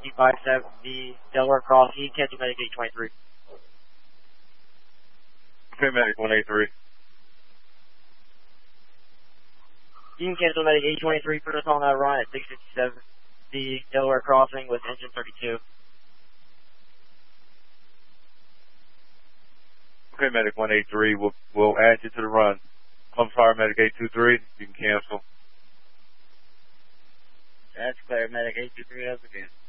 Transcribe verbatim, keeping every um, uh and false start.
five seventy Delaware Crossing, cancel medic eight twenty-three. Okay, medic one eighty-three. You can cancel medic eight twenty-three, put us on that run at six fifty-seven the Delaware Crossing with engine thirty-two. Okay, medic one eighty-three, we'll, we'll add you to the run. I'm sorry, medic eight two three, you can cancel. That's clear, medic eight two three, that's again.